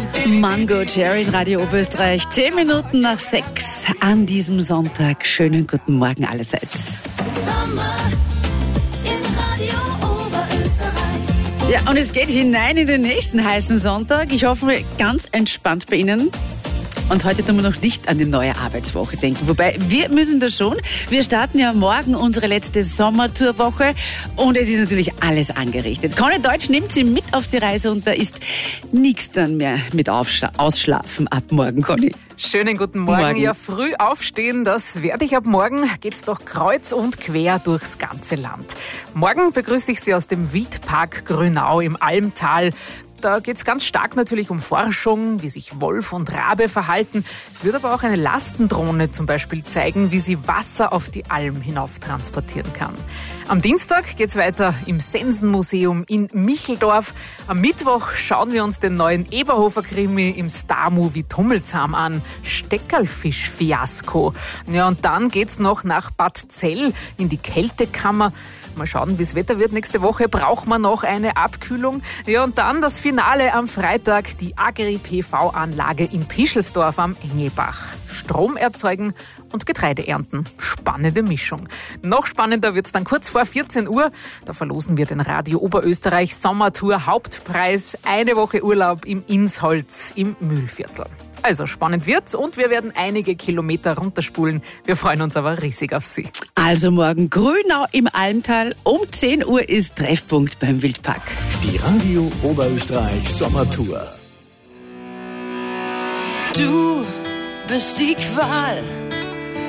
Mango Cherry in Radio Oberösterreich. 10 Minuten nach 6 an diesem Sonntag. Schönen guten Morgen allerseits. Sommer in Radio Oberösterreich. Ja, und es geht hinein in den nächsten heißen Sonntag. Ich hoffe, ganz entspannt bei Ihnen. Und heute tun wir noch nicht an die neue Arbeitswoche denken. Wobei, wir müssen das schon. Wir starten ja morgen unsere letzte Sommertourwoche. Und es ist natürlich alles angerichtet. Conny Deutsch nimmt Sie mit auf die Reise und da ist nichts dann mehr mit Ausschlafen ab morgen, Conny. Schönen guten Morgen. Ja, früh aufstehen, das werde ich ab morgen. Geht's doch kreuz und quer durchs ganze Land. Morgen begrüße ich Sie aus dem Wildpark Grünau im Almtal. Da geht's ganz stark natürlich um Forschung, wie sich Wolf und Rabe verhalten. Es wird aber auch eine Lastendrohne zum Beispiel zeigen, wie sie Wasser auf die Alm hinauf transportieren kann. Am Dienstag geht's weiter im Sensenmuseum in Micheldorf. Am Mittwoch schauen wir uns den neuen Eberhofer-Krimi im Star-Movie Tummelsam an. Steckerlfisch-Fiasko. Ja, und dann geht's noch nach Bad Zell in die Kältekammer. Mal schauen, wie das Wetter wird. Nächste Woche braucht man noch eine Abkühlung. Ja, und dann das Finale am Freitag, die Agri-PV-Anlage in Pischelsdorf am Engelbach. Strom erzeugen und Getreide ernten. Spannende Mischung. Noch spannender wird's dann kurz vor 14 Uhr. Da verlosen wir den Radio Oberösterreich Sommertour Hauptpreis. Eine Woche Urlaub im Insholz im Mühlviertel. Also spannend wird's und wir werden einige Kilometer runterspulen. Wir freuen uns aber riesig auf Sie. Also morgen Grünau im Almtal. Um 10 Uhr ist Treffpunkt beim Wildpark. Die Radio Oberösterreich Sommertour. Du bist die Qual